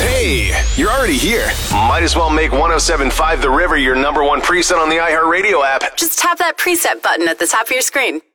Hey, you're already here. Might as well make 107.5 The River your #1 preset on the iHeartRadio app. Just tap that preset button at the top of your screen.